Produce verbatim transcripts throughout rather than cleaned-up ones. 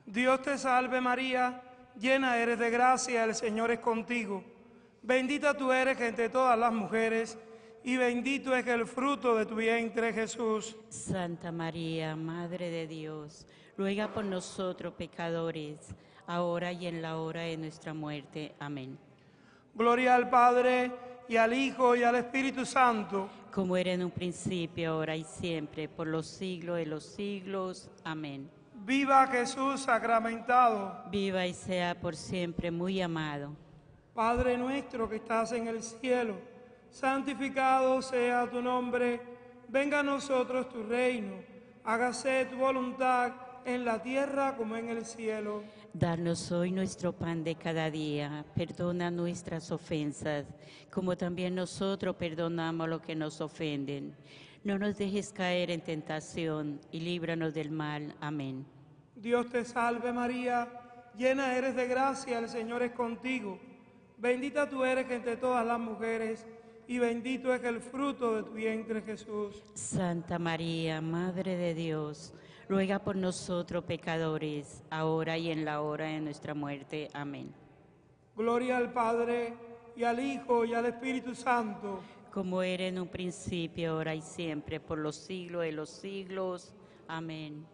Dios te salve María, llena eres de gracia, el Señor es contigo. Bendita tú eres entre todas las mujeres, y bendito es el fruto de tu vientre, Jesús. Santa María, Madre de Dios, ruega por nosotros pecadores, ahora y en la hora de nuestra muerte. Amén. Gloria al Padre, y al Hijo, y al Espíritu Santo. Como era en un principio, ahora y siempre, por los siglos de los siglos. Amén. Viva Jesús sacramentado. Viva y sea por siempre muy amado. Padre nuestro que estás en el cielo, santificado sea tu nombre. Venga a nosotros tu reino. Hágase tu voluntad en la tierra como en el cielo. Danos hoy nuestro pan de cada día. Perdona nuestras ofensas, como también nosotros perdonamos a los que nos ofenden. No nos dejes caer en tentación y líbranos del mal. Amén. Dios te salve María, llena eres de gracia, el Señor es contigo. Bendita tú eres entre todas las mujeres, y bendito es el fruto de tu vientre, Jesús. Santa María, Madre de Dios, ruega por nosotros pecadores, ahora y en la hora de nuestra muerte. Amén. Gloria al Padre, y al Hijo, y al Espíritu Santo. Como era en un principio, ahora y siempre, por los siglos de los siglos. Amén.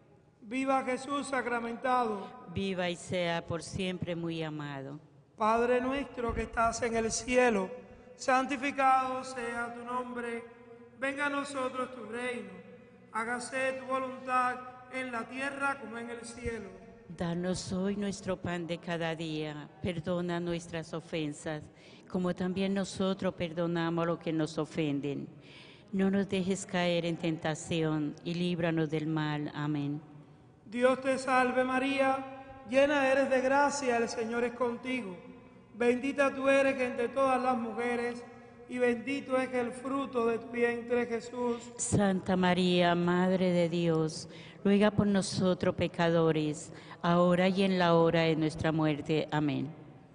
Viva Jesús sacramentado. Viva y sea por siempre muy amado. Padre nuestro que estás en el cielo, santificado sea tu nombre. Venga a nosotros tu reino. Hágase tu voluntad en la tierra como en el cielo. Danos hoy nuestro pan de cada día. Perdona nuestras ofensas, como también nosotros perdonamos a los que nos ofenden. No nos dejes caer en tentación y líbranos del mal. Amén. Dios te salve María, llena eres de gracia, el Señor es contigo. Bendita tú eres entre todas las mujeres, y bendito es el fruto de tu vientre, Jesús. Santa María, Madre de Dios, ruega por nosotros pecadores, ahora y en la hora de nuestra muerte. Amén.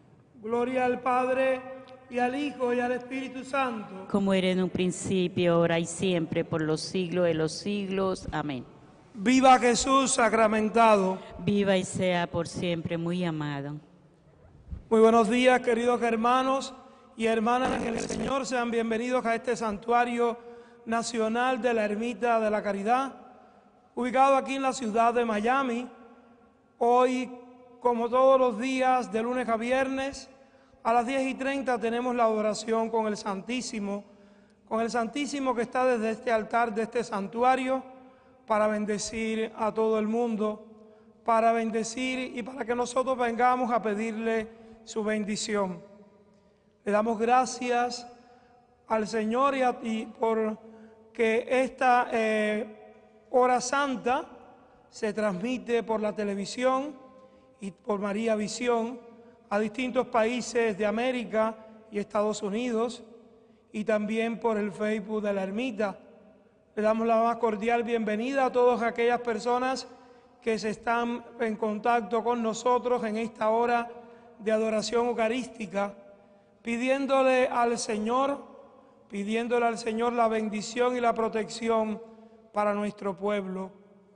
Gloria al Padre, y al Hijo, y al Espíritu Santo. Como era en un principio, ahora y siempre, por los siglos de los siglos. Amén. Viva Jesús sacramentado. Viva y sea por siempre muy amado. Muy buenos días, queridos hermanos y hermanas en el Señor. Sean bienvenidos a este santuario nacional de la Ermita de la Caridad, ubicado aquí en la ciudad de Miami. Hoy, como todos los días, de lunes a viernes, a las diez y treinta tenemos la adoración con el Santísimo, con el Santísimo que está desde este altar de este santuario, para bendecir a todo el mundo, para bendecir y para que nosotros vengamos a pedirle su bendición. Le damos gracias al Señor y, a, y por que esta eh, hora santa se transmite por la televisión y por María Visión a distintos países de América y Estados Unidos, y también por el Facebook de la Ermita. Le damos la más cordial bienvenida a todas aquellas personas que se están en contacto con nosotros en esta hora de adoración eucarística, pidiéndole al Señor, pidiéndole al Señor la bendición y la protección para nuestro pueblo.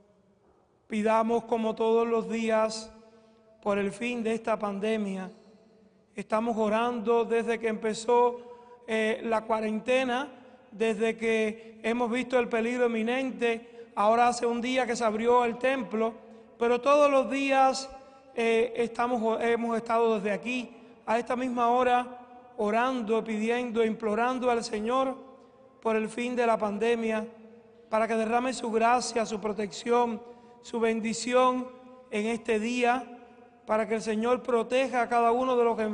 Pidamos como todos los días por el fin de esta pandemia. Estamos orando desde que empezó eh, la cuarentena, desde que hemos visto el peligro inminente. Ahora hace un día que se abrió el templo, pero todos los días eh, estamos, hemos estado desde aquí a esta misma hora orando, pidiendo, implorando al Señor por el fin de la pandemia, para que derrame su gracia, su protección, su bendición en este día, para que el Señor proteja a cada uno de los enfermos